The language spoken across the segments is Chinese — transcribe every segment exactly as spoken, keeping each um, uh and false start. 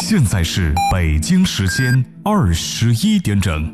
现在是北京时间二十一点整。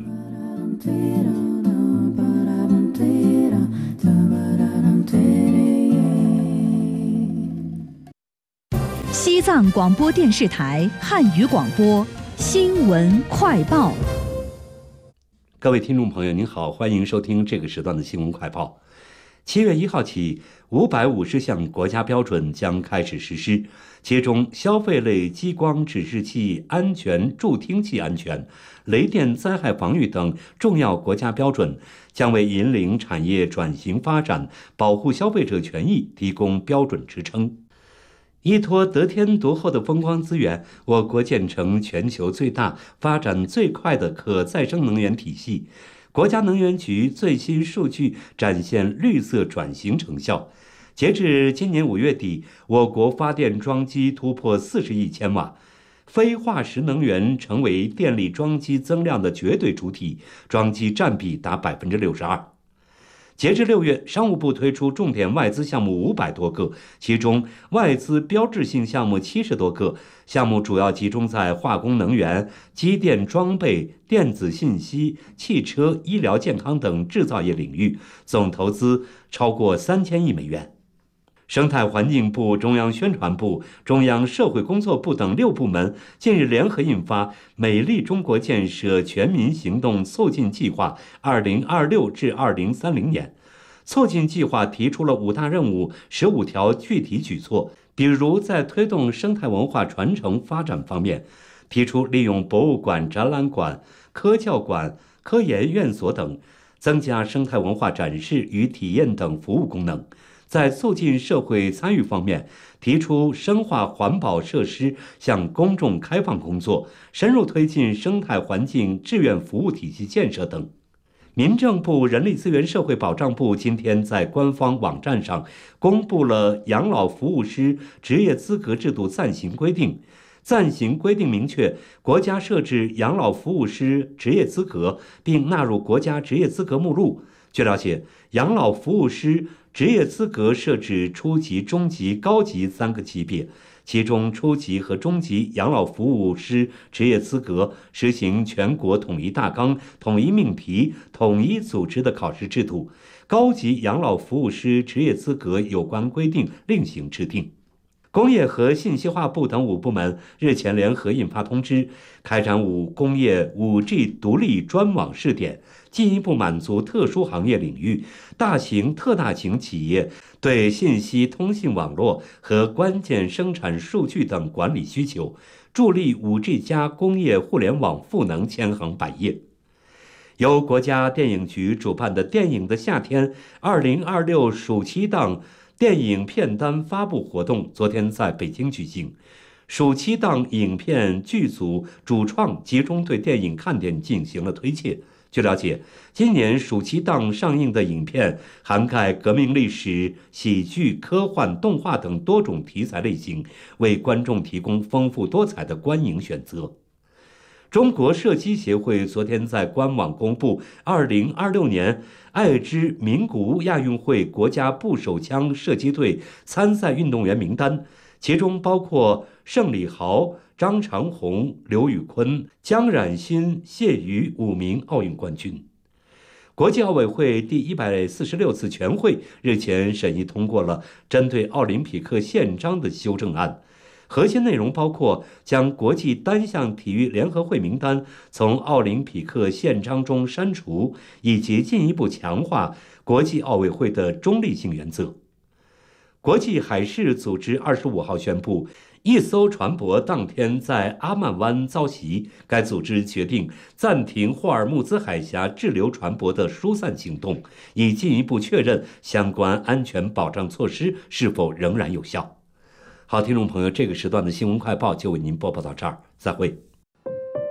西藏广播电视台汉语广播新闻快报。 各位听众朋友您好，欢迎收听这个时段的新闻快报。七月一号起，五百五十项国家标准将开始实施，其中消费类激光指示器安全、助听器安全、雷电灾害防御等重要国家标准将为引领产业转型发展、保护消费者权益提供标准支撑。依托得天独厚的风光资源，我国建成全球最大、发展最快的可再生能源体系。国家能源局最新数据展现绿色转型成效。截至今年五月底，我国发电装机突破四十亿千瓦，非化石能源成为电力装机增量的绝对主体，装机占比达百分之六十二。截至六月，商务部推出重点外资项目五百多个，其中外资标志性项目七十多个，项目主要集中在化工能源、机电装备、电子信息、汽车、医疗健康等制造业领域，总投资超过三千亿美元。生态环境部、中央宣传部、中央社会工作部等六部门近日联合印发《美丽中国建设全民行动促进计划（二零二六至二零三零年）》。促进计划提出了五大任务、十五条具体举措，比如在推动生态文化传承发展方面，提出利用博物馆、展览馆、科教馆、科研院所等，增加生态文化展示与体验等服务功能。在促进社会参与方面，提出深化环保设施向公众开放工作，深入推进生态环境志愿服务体系建设等。民政部人力资源社会保障部今天在官方网站上公布了养老服务师职业资格制度暂行规定。暂行规定明确，国家设置养老服务师职业资格，并纳入国家职业资格目录。据了解，养老服务师职业资格设置初级、中级、高级三个级别，其中初级和中级养老服务师职业资格实行全国统一大纲、统一命题、统一组织的考试制度，高级养老服务师职业资格有关规定另行制定。工业和信息化部等五部门日前联合印发通知，开展五工业 五 G 独立专网试点，进一步满足特殊行业领域、大型特大型企业对信息通信网络和关键生产数据等管理需求，助力 五 G 加工业互联网赋能千行百业。由国家电影局主办的电影的夏天二零二六暑期档电影片单发布活动昨天在北京举行，暑期档影片剧组主创集中对电影看点进行了推介。据了解，今年暑期档上映的影片涵盖革命历史、喜剧、科幻、动画等多种题材类型，为观众提供丰富多彩的观影选择。中国射击协会昨天在官网公布二零二六年爱知名古屋亚运会国家步手枪射击队参赛运动员名单，其中包括盛礼豪、张长虹、刘宇坤、江冉鑫、谢瑜五名奥运冠军。国际奥委会第一百四十六次全会日前审议通过了针对奥林匹克宪章的修正案，核心内容包括将国际单项体育联合会名单从奥林匹克宪章中删除，以及进一步强化国际奥委会的中立性原则。国际海事组织二十五号宣布，一艘船舶当天在阿曼湾遭袭，该组织决定暂停霍尔木兹海峡滞留船舶的疏散行动，以进一步确认相关安全保障措施是否仍然有效。好，听众朋友，这个时段的新闻快报就为您播报到这儿，再会。